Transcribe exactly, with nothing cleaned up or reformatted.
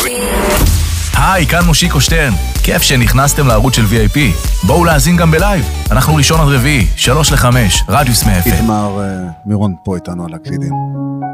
היי, כאן מושיקו שטרן. כיף שנכנסתם לערוץ של וי איי פי. בואו להאזין גם בלייב. אנחנו ראשון עד רביעי, שלוש לחמש, רדיוס מאה אפס. איתמר מירון פה איתנו על הקלידים.